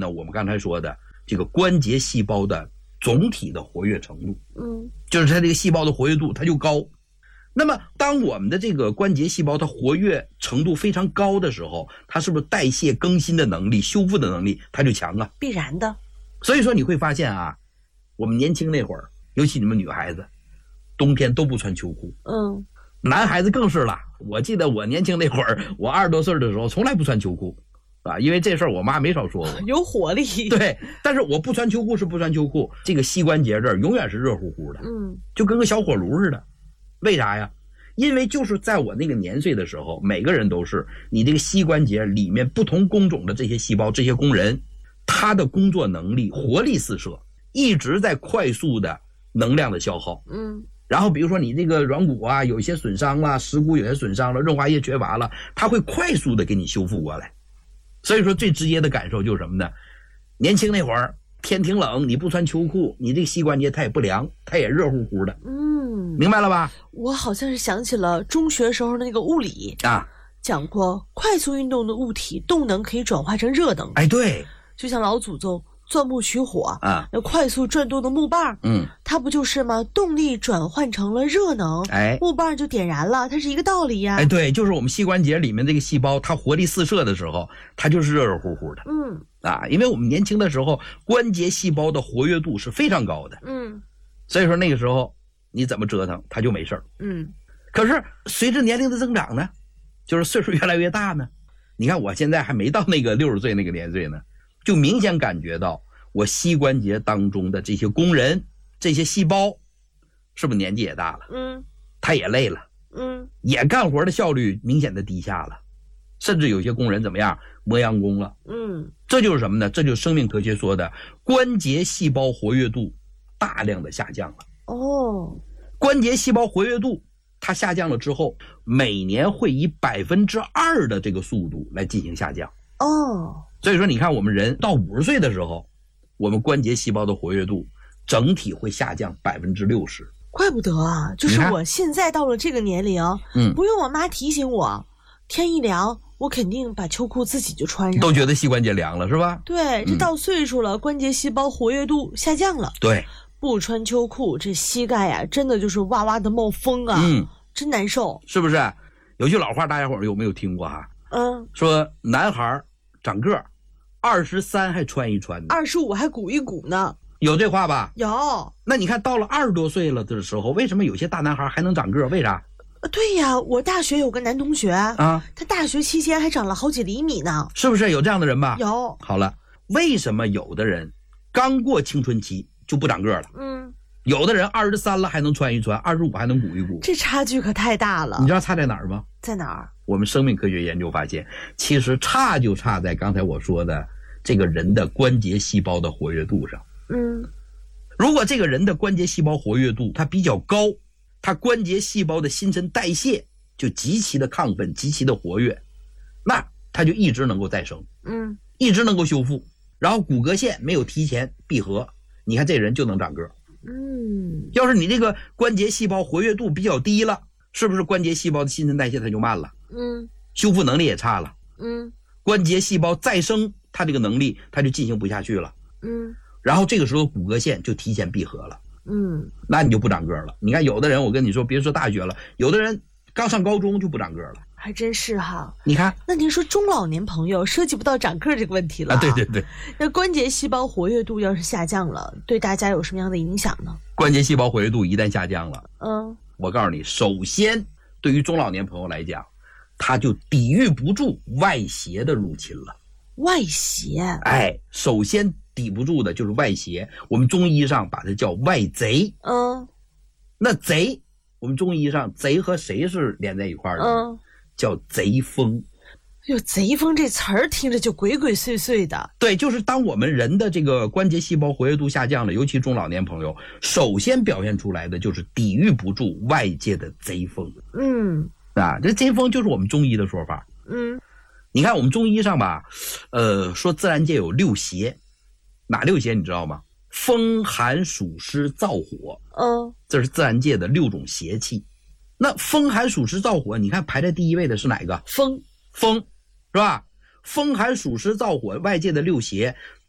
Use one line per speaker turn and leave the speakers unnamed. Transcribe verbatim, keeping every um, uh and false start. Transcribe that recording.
呢？我们刚才说的这个关节细胞的总体的活跃程度，
嗯，
就是它这个细胞的活跃度它就高。那么当我们的这个关节细胞它活跃程度非常高的时候，它是不是代谢更新的能力、修复的能力它就强啊？
必然的。
所以说你会发现啊，我们年轻那会儿，尤其你们女孩子，冬天都不穿秋裤。
嗯，
男孩子更是了。我记得我年轻那会儿，我二十多岁的时候，从来不穿秋裤，啊，因为这事儿我妈没少说我。
有火力。
对，但是我不穿秋裤是不穿秋裤，这个膝关节这儿永远是热乎乎的，
嗯，
就跟个小火炉似的。为啥呀？因为就是在我那个年岁的时候，每个人都是你这个膝关节里面不同工种的这些细胞、这些工人，他的工作能力活力四射，一直在快速的能量的消耗。
嗯，
然后比如说你这个软骨啊有一些损伤了，蚀骨有些损伤了，润滑液缺乏了，它会快速的给你修复过来。所以说最直接的感受就是什么呢？年轻那会儿天挺冷，你不穿秋裤，你这个膝关节它也不凉，它也热乎乎的。
嗯，
明白了吧？
我好像是想起了中学时候的那个物理
啊，
讲过快速运动的物体动能可以转化成热能。
哎，对，
就像老祖宗钻木取火
啊，
那快速转动的木棒，
嗯，
它不就是吗？动力转换成了热能，
哎，
木棒就点燃了，它是一个道理呀。
哎，对，就是我们膝关节里面这个细胞，它活力四射的时候，它就是热热乎乎的。
嗯，
啊，因为我们年轻的时候，关节细胞的活跃度是非常高的。
嗯，
所以说那个时候你怎么折腾，它就没事儿。
嗯，
可是随着年龄的增长呢，就是岁数越来越大呢，你看我现在还没到那个六十岁那个年岁呢，就明显感觉到我膝关节当中的这些工人、这些细胞，是不是年纪也大了？
嗯，
他也累了，
嗯，
也干活的效率明显的低下了，甚至有些工人怎么样，磨洋工了。
嗯，
这就是什么呢？这就是生命科学说的关节细胞活跃度大量的下降了。
哦，
关节细胞活跃度它下降了之后，每年会以百分之二的这个速度来进行下降。
哦，
所以说你看我们人到五十岁的时候，我们关节细胞的活跃度整体会下降百分之六十。
怪不得啊，就是我现在到了这个年龄，嗯，不用我妈提醒我，天一凉，我肯定把秋裤自己就穿上，
都觉得膝关节凉了是吧？
对，这到岁数了，嗯，关节细胞活跃度下降了。
对，
不穿秋裤，这膝盖呀，真的就是哇哇的冒风啊，嗯，真难受，
是不是？有句老话，大家伙有没有听过哈？
嗯，
说男孩长个儿，二十三还穿一穿呢，
二十五还鼓一鼓呢。
有这话吧？
有。
那你看到了二十多岁了的时候，为什么有些大男孩还能长个儿？为啥？
对呀，我大学有个男同学啊，他大学期间还长了好几厘米呢。
是不是有这样的人吧？
有。
好了，为什么有的人刚过青春期就不长个了？
嗯，
有的人二十三了还能穿一穿，二十五还能鼓一鼓，
这差距可太大了。
你知道差在哪儿吗？
在哪儿？
我们生命科学研究发现，其实差就差在刚才我说的这个人的关节细胞的活跃度上。
嗯，
如果这个人的关节细胞活跃度它比较高，他关节细胞的新陈代谢就极其的亢奋，极其的活跃，那他就一直能够再生，
嗯，
一直能够修复，然后骨骼线没有提前闭合，你看这人就能长个。
嗯，
要是你这个关节细胞活跃度比较低了，是不是关节细胞的新陈代谢它就慢了？
嗯，
修复能力也差了。
嗯，
关节细胞再生它这个能力它就进行不下去了。
嗯，
然后这个时候骨骼线就提前闭合了。
嗯，
那你就不长个了。你看有的人，我跟你说，别说大学了，有的人刚上高中就不长个了，
还真是哈。
你看，
那您说中老年朋友涉及不到长个这个问题了啊？
对对对。
那关节细胞活跃度要是下降了，对大家有什么样的影响呢？
关节细胞活跃度一旦下降了，
嗯，
我告诉你，首先对于中老年朋友来讲，他就抵御不住外邪的入侵了。
外邪？
哎，首先抵不住的就是外邪，我们中医上把它叫外贼。
嗯，
那贼，我们中医上贼和谁是连在一块儿的？
嗯，
叫贼风。
哟，贼风这词儿听着就鬼鬼祟祟的。
对，就是当我们人的这个关节细胞活跃度下降了，尤其中老年朋友，首先表现出来的就是抵御不住外界的贼风。
嗯，
啊，这贼风就是我们中医的说法。
嗯，
你看我们中医上吧，呃，说自然界有六邪，哪六邪你知道吗？风寒暑湿燥火。
嗯，
这是自然界的六种邪气。那风寒暑湿燥火，你看排在第一位的是哪个？
风。
风，是吧？风寒暑湿燥火，外界的六邪